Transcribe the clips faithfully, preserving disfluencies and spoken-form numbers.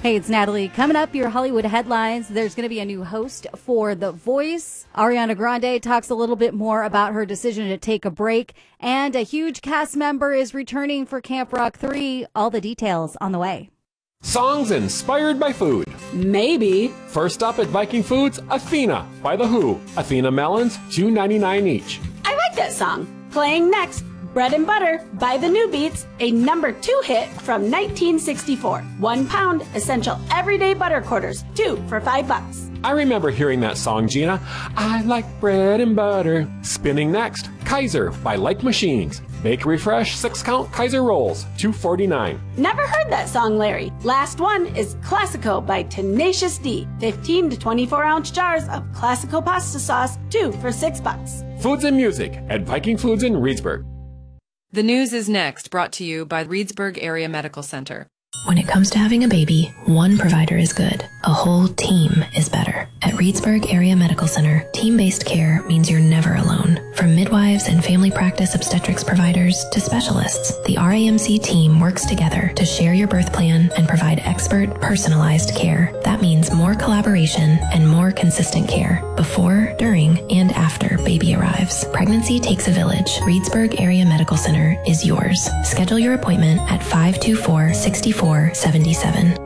Hey, it's Natalie. Coming up, your Hollywood headlines. There's going to be a new host for The Voice. Ariana Grande talks a little bit more about her decision to take a break. And a huge cast member is returning for Camp Rock three. All the details on the way. Songs inspired by food. Maybe. First up at Viking Foods, Athena by The Who. Athena melons, two ninety-nine each. I like that song. Playing next, Bread and Butter by The New Beats, a number two hit from nineteen sixty-four. One pound, essential everyday butter quarters, two for five bucks. I remember hearing that song, Gina. I like bread and butter. Spinning next, Kaiser by Like Machines. Bakery Fresh six count Kaiser rolls, two forty-nine. Never heard that song, Larry. Last one is Classico by Tenacious D. fifteen to twenty-four ounce jars of Classico pasta sauce, two for six bucks. Foods and music at Viking Foods in Reedsburg. The news is next, brought to you by Reedsburg Area Medical Center. When it comes to having a baby, one provider is good. A whole team is better. At Reedsburg Area Medical Center, team-based care means you're never alone. From midwives and family practice obstetrics providers to specialists, the R A M C team works together to share your birth plan and provide expert, personalized care. That means more collaboration and more consistent care before, during, and after baby arrives. Pregnancy takes a village. Reedsburg Area Medical Center is yours. Schedule your appointment at five two four, six four seven seven.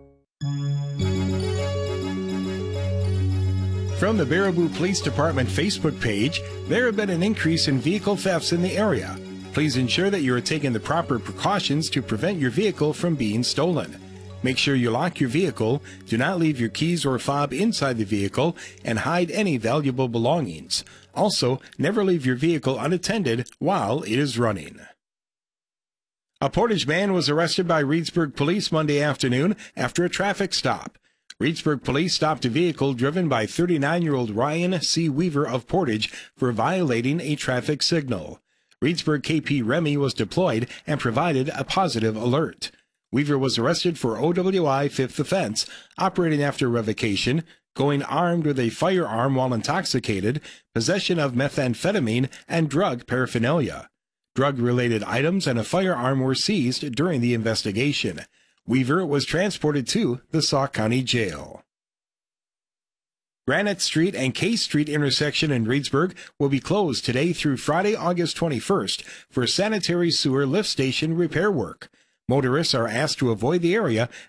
From the Baraboo Police Department Facebook page, there have been an increase in vehicle thefts in the area. Please ensure that you are taking the proper precautions to prevent your vehicle from being stolen. Make sure you lock your vehicle, do not leave your keys or fob inside the vehicle, and hide any valuable belongings. Also, never leave your vehicle unattended while it is running. A Portage man was arrested by Reedsburg Police Monday afternoon after a traffic stop. Reedsburg Police stopped a vehicle driven by thirty-nine-year-old Ryan C. Weaver of Portage for violating a traffic signal. Reedsburg K P Remy was deployed and provided a positive alert. Weaver was arrested for O W I fifth offense, operating after revocation, going armed with a firearm while intoxicated, possession of methamphetamine, and drug paraphernalia. Drug-related items and a firearm were seized during the investigation. Weaver was transported to the Sauk County Jail. Granite Street and K Street intersection in Reedsburg will be closed today through Friday, August twenty-first for sanitary sewer lift station repair work. Motorists are asked to avoid the area